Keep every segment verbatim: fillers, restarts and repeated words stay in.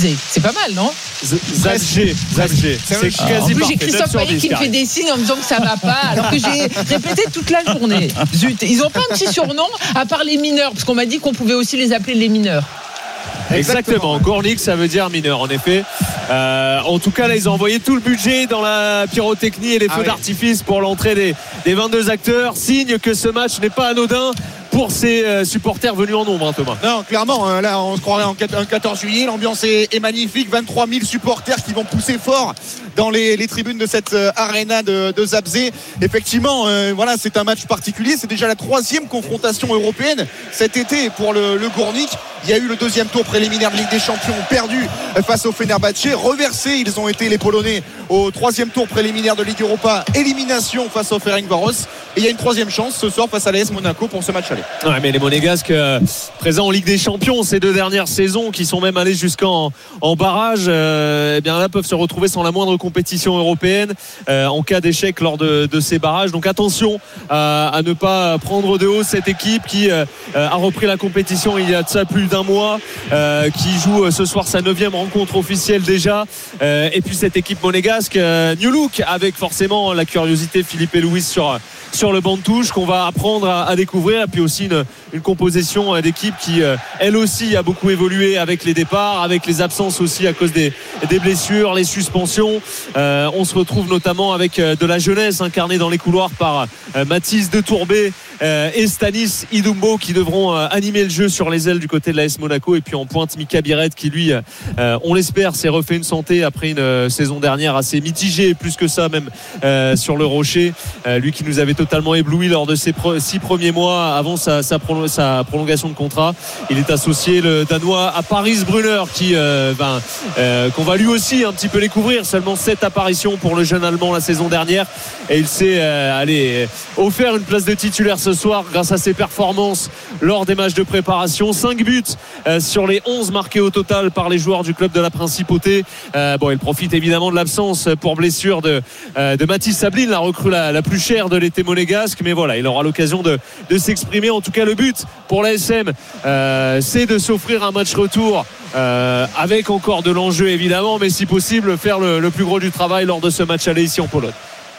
Zabzé. C'est pas mal, non? Zabzé, Zabzé. C'est quasi ah, en plus, parfait. j'ai Christophe Payet qui me fait des signes en me disant que ça va pas, alors que j'ai répété toute la journée. Zut, ils ont pas un petit surnom à part les mineurs, parce qu'on m'a dit qu'on pouvait aussi les appeler les mineurs. Exactement, Gornik ça veut dire mineur en effet. Euh, en tout cas là ils ont envoyé tout le budget dans la pyrotechnie et les feux ah oui. d'artifice pour l'entrée des, des vingt-deux acteurs, signe que ce match n'est pas anodin pour ces euh, supporters venus en nombre, hein, Thomas. Non, clairement, hein, là on se croirait en quatorze juillet, l'ambiance est, est magnifique, vingt-trois mille supporters qui vont pousser fort dans les, les tribunes de cette euh, arena de, de Zabzé. Effectivement, euh, voilà, c'est un match particulier, c'est déjà la troisième confrontation européenne cet été pour le, le Gornik. Il y a eu le deuxième tour préliminaire de Ligue des Champions perdu face au Fenerbahçe, reversé, ils ont été les Polonais au troisième tour préliminaire de Ligue Europa, élimination face au Ferencváros, et il y a une troisième chance ce soir face à l'A S Monaco pour ce match aller. Ouais, mais les Monégasques euh, présents en Ligue des Champions ces deux dernières saisons, qui sont même allés jusqu'en en barrage, euh, eh bien là peuvent se retrouver sans la moindre compétition européenne euh, en cas d'échec lors de, de ces barrages. Donc attention à, à ne pas prendre de haut cette équipe qui euh, a repris la compétition il y a de ça plus d'un mois, euh, qui joue ce soir sa neuvième rencontre officielle déjà, euh, et puis cette équipe monégasque euh, New Look, avec forcément la curiosité Philippe et Louis sur sur le banc de touche qu'on va apprendre à, à découvrir, et puis aussi une, une composition d'équipe qui euh, elle aussi a beaucoup évolué avec les départs, avec les absences aussi à cause des, des blessures, les suspensions. Euh, on se retrouve notamment avec euh, de la jeunesse incarnée dans les couloirs par euh, Mathis de Tourbet euh, et Stanis Idumbo, qui devront euh, animer le jeu sur les ailes du côté de l'A S Monaco, et puis en pointe Mika Biret qui lui euh, on l'espère s'est refait une santé après une euh, saison dernière assez mitigée, plus que ça même euh, sur le Rocher, euh, lui qui nous avait totalement ébloui lors de ses pro- six premiers mois avant sa, sa, pro- sa prolongation de contrat. Il est associé, le Danois, à Paris Brunner, qui euh, ben, euh, qu'on va lui aussi un petit peu découvrir. Seulement sept apparitions pour le jeune Allemand la saison dernière, et il s'est euh, allez, offert une place de titulaire ce soir grâce à ses performances lors des matchs de préparation. cinq buts euh, sur les onze marqués au total par les joueurs du club de la Principauté. Euh, bon, il profite évidemment de l'absence pour blessure de, euh, de Mathis Sablin, la recrue la, la plus chère de l'été monégasque, mais voilà, il aura l'occasion de, de s'exprimer. En tout cas, le but pour l'A S M euh, c'est de s'offrir un match retour euh, avec encore de l'enjeu évidemment, mais si possible faire le, le plus gros du travail lors de ce match aller ici en Pologne.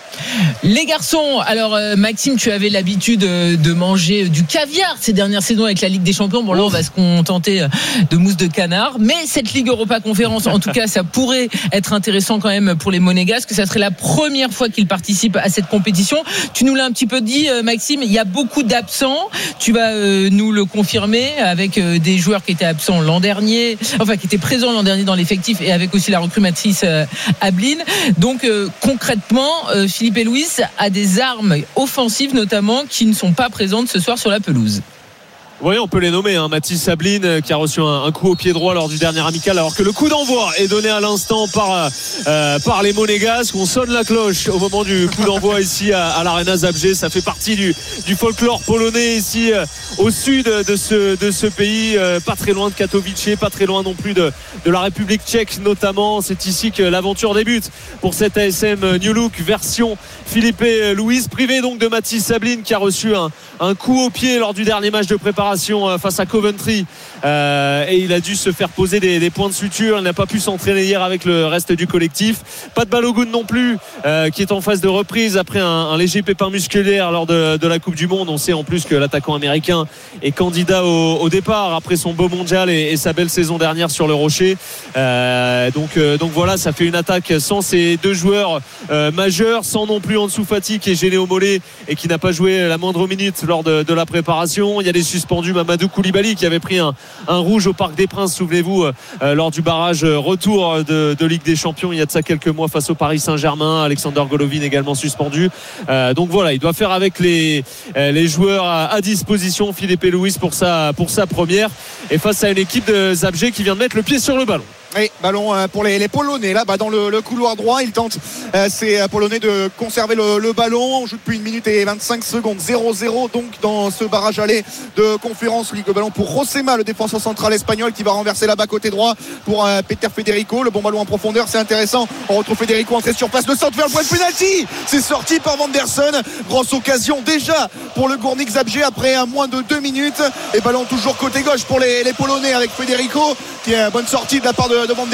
Les garçons, alors euh, Maxime, tu avais l'habitude euh, de manger du caviar ces dernières saisons avec la Ligue des Champions. Bon, là on va se contenter de mousse de canard, mais cette Ligue Europa Conférence, en tout cas ça pourrait être intéressant quand même pour les Monégasques, que ça serait la première fois qu'ils participent à cette compétition. Tu nous l'as un petit peu dit, euh, Maxime, il y a beaucoup d'absents, tu vas euh, nous le confirmer, avec euh, des joueurs qui étaient absents l'an dernier, enfin qui étaient présents l'an dernier dans l'effectif, et avec aussi la recrue Mathis euh, Ablin. Donc euh, concrètement, euh, Philippe et Louis a des armes offensives notamment qui ne sont pas présentes ce soir sur la pelouse. Oui, on peut les nommer, hein. Mathis Sablin qui a reçu un, un coup au pied droit lors du dernier amical, alors que le coup d'envoi est donné à l'instant par, euh, par les Monégasques. On sonne la cloche au moment du coup d'envoi ici à, à l'Arena Zabzé. Ça fait partie du, du folklore polonais ici euh, au sud de ce, de ce pays, euh, pas très loin de Katowice, pas très loin non plus de, de la République tchèque notamment. C'est ici que l'aventure débute pour cette A S M New Look version Philippe Louis, privé donc de Mathis Sablin qui a reçu un, un coup au pied lors du dernier match de préparation face à Coventry, euh, et il a dû se faire poser des, des points de suture. Il n'a pas pu s'entraîner hier avec le reste du collectif. Pas de Balogun non plus, euh, qui est en phase de reprise après un, un léger pépin musculaire lors de, de la Coupe du Monde. On sait en plus que l'attaquant américain est candidat au, au départ après son beau mondial et, et sa belle saison dernière sur le Rocher. Euh, donc, euh, donc voilà, ça fait une attaque sans ces deux joueurs euh, majeurs, sans non plus Ansu Fati qui est gêné au mollet et qui n'a pas joué la moindre minute lors de, de la préparation. Il y a des suspendus, Mamadou Koulibaly qui avait pris un, un rouge au Parc des Princes, souvenez-vous, euh, lors du barrage retour de, de Ligue des Champions il y a de ça quelques mois face au Paris Saint-Germain. Alexander Golovin également suspendu. Euh, donc voilà, il doit faire avec les, les joueurs à, à disposition, Philippe et Louis, pour sa, pour sa première, et face à une équipe de Zabzé qui vient de mettre le pied sur le ballon. Oui, ballon pour les, les Polonais là, bah dans le, le couloir droit, ils tentent euh, ces Polonais de conserver le, le ballon. On joue depuis une minute et vingt-cinq secondes, zéro zéro donc dans ce barrage aller de conférence. Ligue de ballon pour Rosema, le défenseur central espagnol, qui va renverser là-bas côté droit pour euh, Peter Federico. Le bon ballon en profondeur, c'est intéressant. On retrouve Federico entré sur place, le centre vers le point de pénalty. C'est sorti par Vanderson. Grosse occasion déjà pour le Gornik Zabzé après un moins de deux minutes. Et ballon toujours côté gauche pour les, les Polonais avec Federico, qui est une bonne sortie de la part de, de Van